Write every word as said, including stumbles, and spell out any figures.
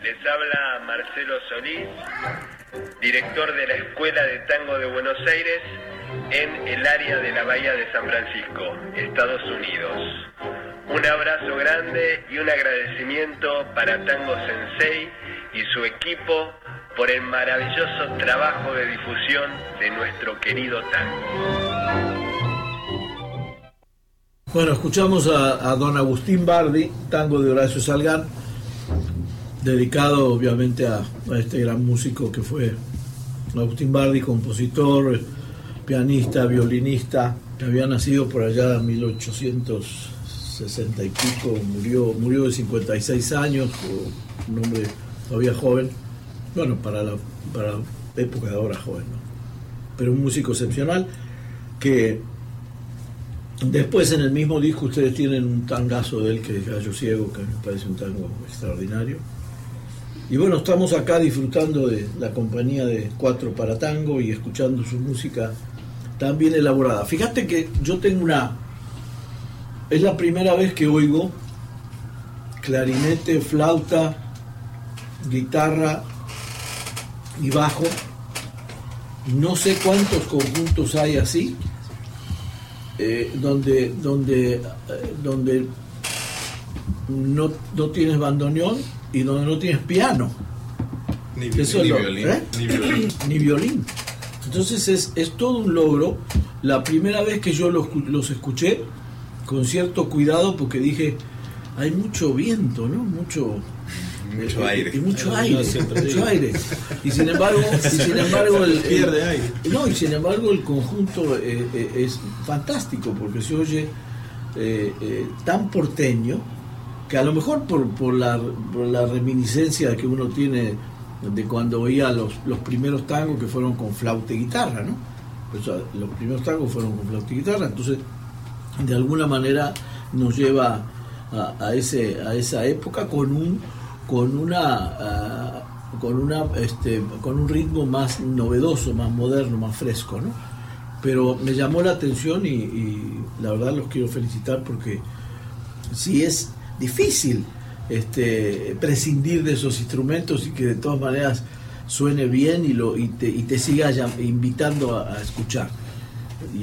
Les habla Marcelo Solís, director de la Escuela de Tango de Buenos Aires en el área de la Bahía de San Francisco, Estados Unidos. Un abrazo grande y un agradecimiento para Tango Sensei y su equipo por el maravilloso trabajo de difusión de nuestro querido tango. Bueno, escuchamos a, a don Agustín Bardi, tango de Horacio Salgán, dedicado obviamente a, a este gran músico que fue Agustín Bardi, compositor, pianista, violinista, que había nacido por allá en mil ochocientos sesenta y pico, murió, murió de cincuenta y seis años, un hombre todavía joven, bueno, para la, para la época de ahora joven, ¿no? Pero un músico excepcional que después en el mismo disco ustedes tienen un tangazo de él que es Gallo Ciego, que me parece un tango extraordinario. Y bueno, estamos acá disfrutando de la compañía de Cuatro para Tango y escuchando su música tan bien elaborada. Fíjate que yo tengo una... Es la primera vez que oigo clarinete, flauta, guitarra y bajo. No sé cuántos conjuntos hay así, eh, donde, donde, eh, donde no, no tienes bandoneón y donde no tienes piano. Ni, ni, Eso ni, lo, violín, ¿eh? ni violín. Ni violín. Entonces es, es todo un logro. La primera vez que yo los, los escuché, con cierto cuidado, porque dije, hay mucho viento, ¿no? Mucho... Mucho eh, aire. Y mucho Yo aire, siempre mucho digo. aire. Y sin embargo, y sin embargo el, pierde el- aire. No, y sin embargo el conjunto eh, eh, es fantástico, porque se oye eh, eh, tan porteño, que a lo mejor por, por, la, por la reminiscencia que uno tiene de cuando oía los, los primeros tangos que fueron con flauta y guitarra, ¿no? O sea, los primeros tangos fueron con flauta y guitarra, entonces de alguna manera nos lleva a, a ese a esa época con un con una uh, con una este con un ritmo más novedoso, más moderno, más fresco, ¿no? Pero me llamó la atención y, y la verdad los quiero felicitar, porque sí es difícil este prescindir de esos instrumentos y que de todas maneras suene bien y lo y te, y te siga ya, invitando a, a escuchar.